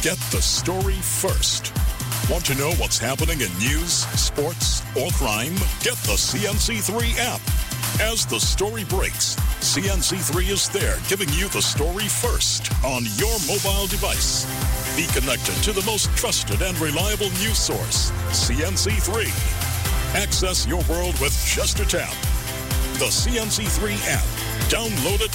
Get the story first. Want to know what's happening in news, sports, or crime? Get the CNC3 app. As the story breaks, CNC3 is there giving you the story first on your mobile device. Be connected to the most trusted and reliable news source, CNC3. Access your world with just a tap. The CNC3 app. Download it